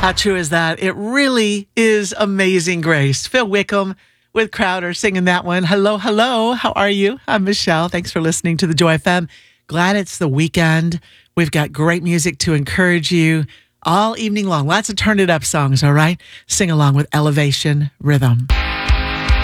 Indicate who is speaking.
Speaker 1: How true is that? It really is Amazing Grace. Phil Wickham with Crowder singing that one. Hello, hello. How are you? I'm Michelle. Thanks for listening to the Joy FM. Glad it's the weekend. We've got great music to encourage you all evening long. Lots of turn it up songs, all right? Sing along with Elevation Rhythm.